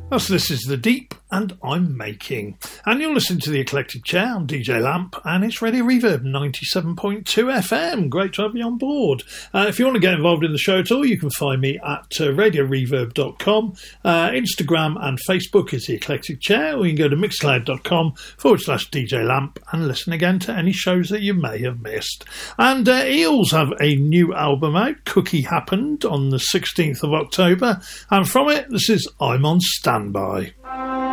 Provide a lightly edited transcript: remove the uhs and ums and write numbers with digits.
This is The Deep, and I'm Making. And you're listening to The Eclectic Chair. I'm DJ Lamp, and it's Radio Reverb 97.2 FM. Great to have you on board. If you want to get involved in the show at all, you can find me at radioreverb.com. Instagram and Facebook is The Eclectic Chair, or you can go to mixcloud.com/DJ Lamp and listen again to any shows that you may have missed. And Eels have a new album out, Cookie Happened, on the 16th of October. And from it, this is I'm on Standby.